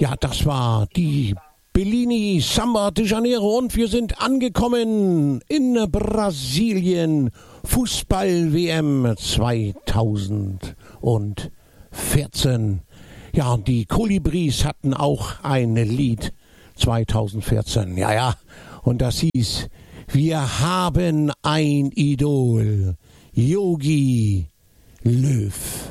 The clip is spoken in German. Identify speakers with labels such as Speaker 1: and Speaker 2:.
Speaker 1: Ja, das war die Bellini Samba de Janeiro und wir sind angekommen in Brasilien. Fußball-WM 2014. Ja, und die Kolibris hatten auch ein Lied 2014. Ja, und das hieß: Wir haben ein Idol, Jogi Löw.